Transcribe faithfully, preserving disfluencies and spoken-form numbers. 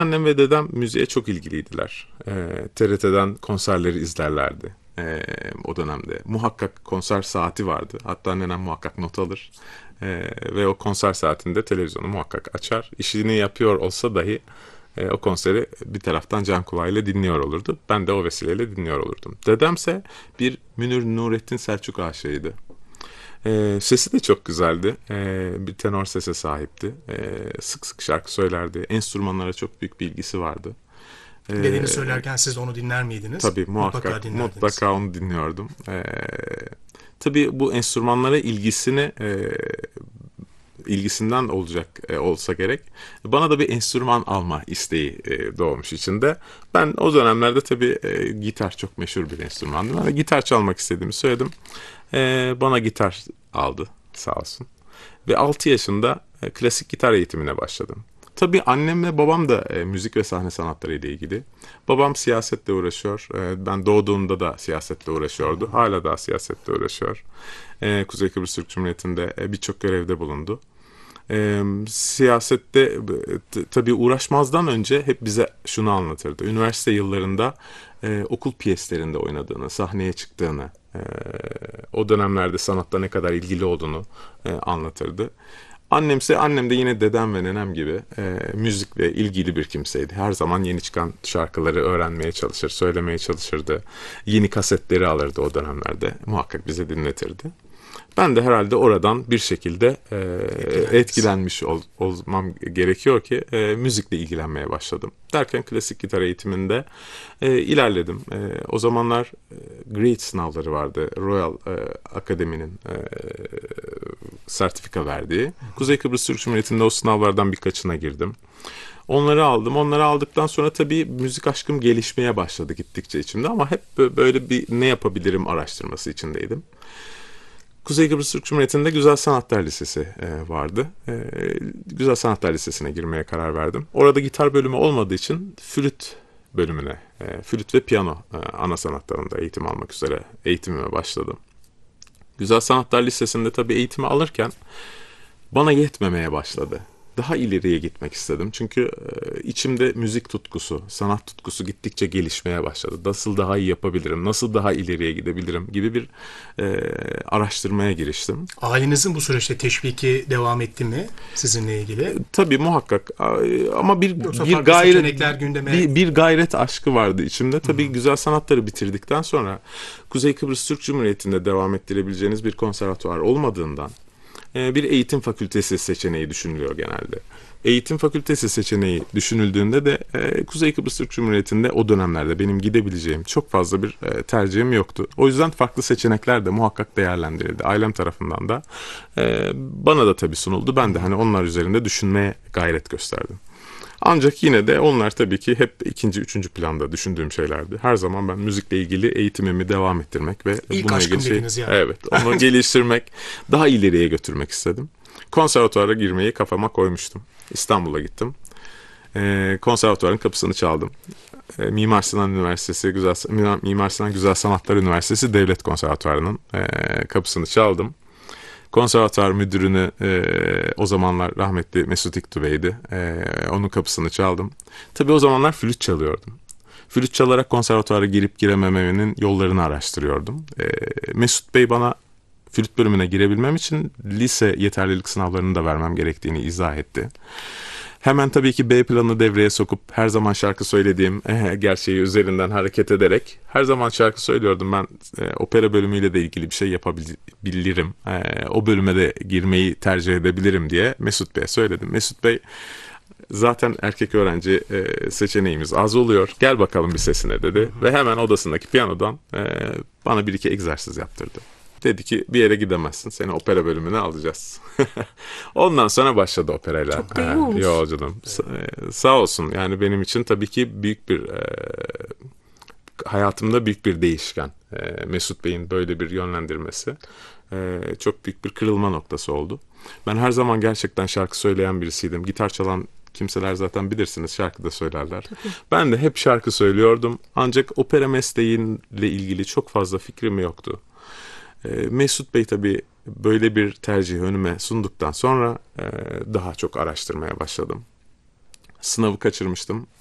Annem ve dedem müziğe çok ilgiliydiler. Ee, T R T'den konserleri izlerlerdi. Ee, o dönemde muhakkak konser saati vardı. Hatta nenem muhakkak not alır. Ee, ve o konser saatinde televizyonu muhakkak açar. İşini yapıyor olsa dahi e, o konseri bir taraftan can kulağıyla dinliyor olurdu. Ben de o vesileyle dinliyor olurdum. Dedemse bir Münir Nurettin Selçuk aşığıydı. Ee, sesi de çok güzeldi. Ee, bir tenor sese sahipti. Ee, sık sık şarkı söylerdi. Enstrümanlara çok büyük bilgisi vardı. Ee, Dedeniz söylerken siz de onu dinler miydiniz? tabii Mutlaka muhakkak, dinlerdiniz. mutlaka onu dinliyordum. Ee, tabii bu enstrümanlara ilgisini e, ilgisinden olacak e, olsa gerek. Bana da bir enstrüman alma isteği e, doğmuş içinde. Ben o dönemlerde tabii e, gitar çok meşhur bir enstrümandı. Ben de gitar çalmak istediğimi söyledim. E, bana gitar aldı sağ olsun. Ve altı yaşında e, klasik gitar eğitimine başladım. Tabii annem ve babam da e, müzik ve sahne sanatları ile ilgili. Babam siyasetle uğraşıyor. E, ben doğduğumda da siyasetle uğraşıyordu. Hala da siyasetle uğraşıyor. E, Kuzey Kıbrıs Türk Cumhuriyeti'nde e, birçok görevde bulundu. E, siyasette t- tabii uğraşmazdan önce hep bize şunu anlatırdı. Üniversite yıllarında e, okul piyeslerinde oynadığını, sahneye çıktığını, e, o dönemlerde sanatta ne kadar ilgili olduğunu e, anlatırdı. Annemse annem de yine dedem ve nenem gibi e, müzikle ilgili bir kimseydi. Her zaman yeni çıkan şarkıları öğrenmeye çalışır, söylemeye çalışırdı. Yeni kasetleri alırdı o dönemlerde. Muhakkak bize dinletirdi. Ben de herhalde oradan bir şekilde e, Etkilendiniz. etkilenmiş ol- olmam gerekiyor ki e, müzikle ilgilenmeye başladım. Derken klasik gitar eğitiminde e, ilerledim. E, o zamanlar e, grade sınavları vardı. Royal e, Akademi'nin e, sertifika verdiği. Kuzey Kıbrıs Türk Cumhuriyeti'nde o sınavlardan birkaçına girdim. Onları aldım. Onları aldıktan sonra tabii müzik aşkım gelişmeye başladı gittikçe içimde ama hep böyle bir ne yapabilirim araştırması içindeydim. Kuzey Kıbrıs Türk Cumhuriyeti'nde Güzel Sanatlar Lisesi e, vardı. E, Güzel Sanatlar Lisesi'ne girmeye karar verdim. Orada gitar bölümü olmadığı için flüt bölümüne, e, flüt ve piyano e, ana sanatlarında eğitim almak üzere eğitimime başladım. Güzel Sanatlar Lisesi'nde tabii eğitimi alırken bana yetmemeye başladı. Daha ileriye gitmek istedim. Çünkü e, içimde müzik tutkusu, sanat tutkusu gittikçe gelişmeye başladı. Nasıl daha iyi yapabilirim, nasıl daha ileriye gidebilirim gibi bir e, araştırmaya giriştim. Ailenizin bu süreçte teşviki devam etti mi sizinle ilgili? Tabii muhakkak ama bir Yoksa bir farklı gayret seçenekler gündeme... bir, bir gayret aşkı vardı içimde. Tabii güzel sanatları bitirdikten sonra Kuzey Kıbrıs Türk Cumhuriyeti'nde devam ettirebileceğiniz bir konservatuvar olmadığından e, bir eğitim fakültesi seçeneği düşünülüyor genelde. Eğitim fakültesi seçeneği düşünüldüğünde de e, Kuzey Kıbrıs Türk Cumhuriyeti'nde o dönemlerde benim gidebileceğim çok fazla bir e, tercihim yoktu. O yüzden farklı seçenekler de muhakkak değerlendirildi. Ailem tarafından da e, bana da tabii sunuldu. Ben de hani onlar üzerinde düşünmeye gayret gösterdim. Ancak yine de onlar tabii ki hep ikinci, üçüncü planda düşündüğüm şeylerdi. Her zaman ben müzikle ilgili eğitimimi devam ettirmek ve İlk bununla ilgili aşkım şey, dediniz yani. evet, onu geliştirmek, daha ileriye götürmek istedim. Konservatuvara girmeyi kafama koymuştum. İstanbul'a gittim. Ee, konservatuvarın kapısını çaldım. Ee, Mimar Sinan Üniversitesi, Güzel, Mimar Sinan Güzel Sanatlar Üniversitesi Devlet Konservatuvarı'nın e, kapısını çaldım. Konservatuvar müdürünü e, o zamanlar rahmetli Mesut İktu Bey'di. E, onun kapısını çaldım. Tabii o zamanlar flüt çalıyordum. Flüt çalarak konservatuvara girip giremememin yollarını araştırıyordum. E, Mesut Bey bana flüt bölümüne girebilmem için lise yeterlilik sınavlarını da vermem gerektiğini izah etti. Hemen tabii ki B planını devreye sokup her zaman şarkı söylediğim e, gerçeği üzerinden hareket ederek her zaman şarkı söylüyordum. Ben e, opera bölümüyle de ilgili bir şey yapabilirim. E, o bölüme de girmeyi tercih edebilirim diye Mesut Bey'e söyledim. Mesut Bey zaten erkek öğrenci e, seçeneğimiz az oluyor. Gel bakalım bir sesine dedi. Ve hemen odasındaki piyanodan e, bana bir iki egzersiz yaptırdı. Dedi ki bir yere gidemezsin. Seni opera bölümüne alacağız. Ondan sonra başladı operayla Çok da iyi e, olmuş. yolculuğum. Sa- e, sağ olsun yani benim için tabii ki büyük bir e, hayatımda büyük bir değişken. E, Mesut Bey'in böyle bir yönlendirmesi e, çok büyük bir kırılma noktası oldu. Ben her zaman gerçekten şarkı söyleyen birisiydim. Gitar çalan kimseler zaten bilirsiniz şarkı da söylerler. Ben de hep şarkı söylüyordum. Ancak opera mesleğiyle ilgili çok fazla fikrim yoktu. E, Mesut Bey tabii böyle bir tercih önüme sunduktan sonra e, daha çok araştırmaya başladım. Sınavı kaçırmıştım.